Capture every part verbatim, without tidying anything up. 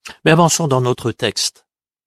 Mais avançons dans notre texte.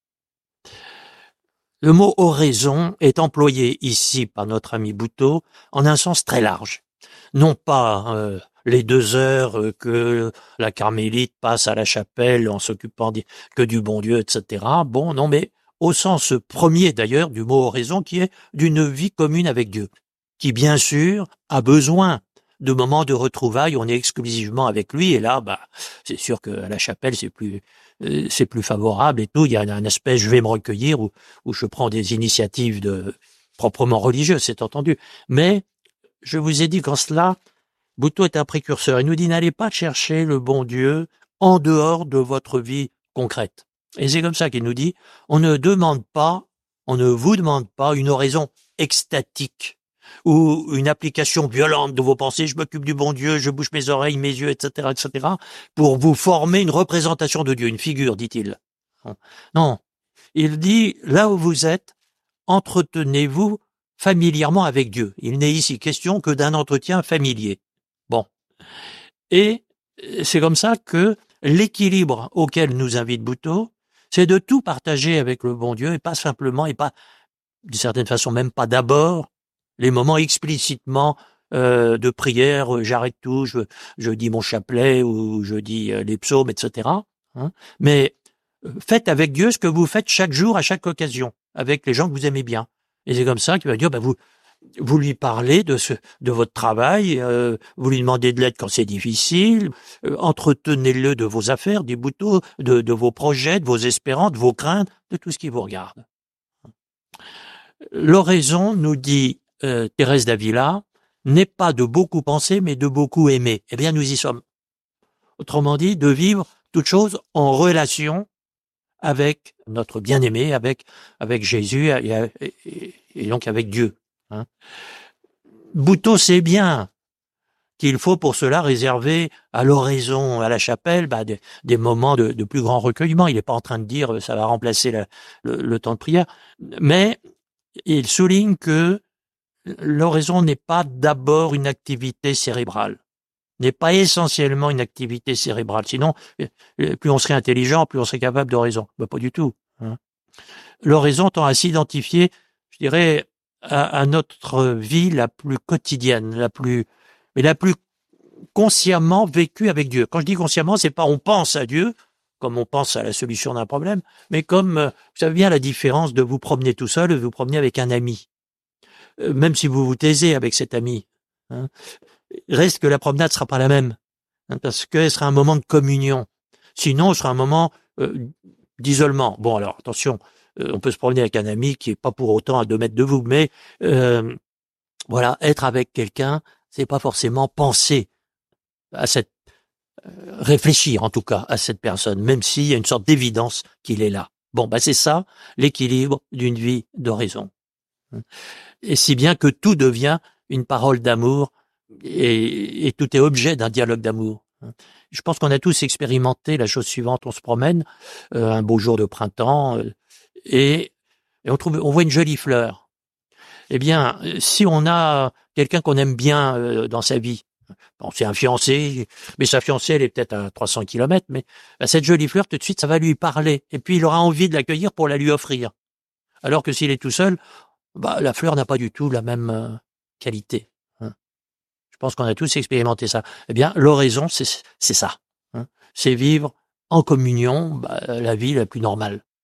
Le mot oraison est employé ici par notre ami Buteau en un sens très large. Non pas euh, les deux heures euh, que la carmélite passe à la chapelle en s'occupant que du bon Dieu, et cetera. Bon, non, mais au sens premier d'ailleurs du mot oraison qui est d'une vie commune avec Dieu, qui bien sûr a besoin de moments de retrouvailles, on est exclusivement avec lui, et là, bah, c'est sûr qu'à la chapelle, c'est plus, euh, c'est plus favorable et tout. Il y a un aspect, je vais me recueillir, où, où je prends des initiatives de, proprement religieuses, c'est entendu. Mais, je vous ai dit qu'en cela, Buteau est un précurseur. Il nous dit, n'allez pas chercher le bon Dieu en dehors de votre vie concrète. Et c'est comme ça qu'il nous dit, on ne demande pas, on ne vous demande pas une oraison extatique ou une application violente de vos pensées, je m'occupe du bon Dieu, je bouge mes oreilles, mes yeux, et cetera, et cetera, pour vous former une représentation de Dieu, une figure, dit-il. Non, il dit, là où vous êtes, entretenez-vous familièrement avec Dieu. Il n'est ici question que d'un entretien familier. Bon. Et c'est comme ça que l'équilibre auquel nous invite Buteau, c'est de tout partager avec le bon Dieu et pas simplement, et pas, d'une certaine façon, même pas d'abord, les moments explicitement euh, de prière, j'arrête tout, je, je dis mon chapelet ou je dis euh, les psaumes, et cetera. Hein. Mais faites avec Dieu ce que vous faites chaque jour, à chaque occasion, avec les gens que vous aimez bien. Et c'est comme ça qu'il va dire, bah, vous, vous lui parlez de ce, de votre travail, euh, vous lui demandez de l'aide quand c'est difficile, euh, entretenez-le de vos affaires, des Buteau, de, de vos projets, de vos espérances, de vos craintes, de tout ce qui vous regarde. L'oraison, nous dit euh, Thérèse d'Avila, n'est pas de beaucoup penser, mais de beaucoup aimer. Eh bien, nous y sommes. Autrement dit, de vivre toute chose en relation avec notre bien-aimé, avec avec Jésus et, et, et donc avec Dieu. Hein. Buteau sait bien qu'il faut pour cela réserver à l'oraison, à la chapelle, bah, des, des moments de, de plus grand recueillement. Il n'est pas en train de dire ça va remplacer la, le, le temps de prière, mais il souligne que l'oraison n'est pas d'abord une activité cérébrale, n'est pas essentiellement une activité cérébrale. Sinon, plus on serait intelligent, plus on serait capable d'oraison. Ben, pas du tout. Hein. L'oraison tend à s'identifier, je dirais, à, à notre vie la plus quotidienne, la plus, mais la plus consciemment vécue avec Dieu. Quand je dis consciemment, c'est pas on pense à Dieu, comme on pense à la solution d'un problème, mais comme, vous savez bien la différence de vous promener tout seul et de vous promener avec un ami. Même si vous vous taisez avec cet ami, hein, reste que la promenade sera pas la même, hein, parce qu'elle sera un moment de communion. Sinon, ce sera un moment euh, d'isolement. Bon, alors attention, euh, on peut se promener avec un ami qui est pas pour autant à deux mètres de vous, mais euh, voilà, être avec quelqu'un, c'est pas forcément penser à cette, euh, réfléchir en tout cas à cette personne, même s'il y a une sorte d'évidence qu'il est là. Bon, bah c'est ça l'équilibre d'une vie d'oraison. Et si bien que tout devient une parole d'amour et, et tout est objet d'un dialogue d'amour. Je pense qu'on a tous expérimenté la chose suivante, on se promène euh, un beau jour de printemps euh, et, et on trouve, on voit une jolie fleur. Eh bien, si on a quelqu'un qu'on aime bien euh, dans sa vie, bon, c'est un fiancé, mais sa fiancée, elle est peut-être à trois cents kilomètres, mais bah, cette jolie fleur, tout de suite, ça va lui parler. Et puis, il aura envie de l'accueillir pour la lui offrir. Alors que s'il est tout seul, bah, la fleur n'a pas du tout la même euh, qualité. Hein. Je pense qu'on a tous expérimenté ça. Eh bien, l'oraison, c'est, c'est ça. Hein. C'est vivre en communion bah, la vie la plus normale.